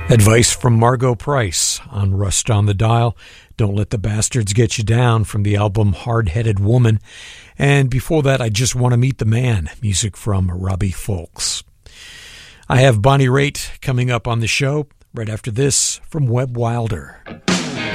Advice from Margo Price on Rust on the Dial. Don't Let the Bastards Get You Down from the album Hard-Headed Woman. And before that, I Just Want to Meet the Man, music from Robbie Fulks. I have Bonnie Raitt coming up on the show right after this from Webb Wilder.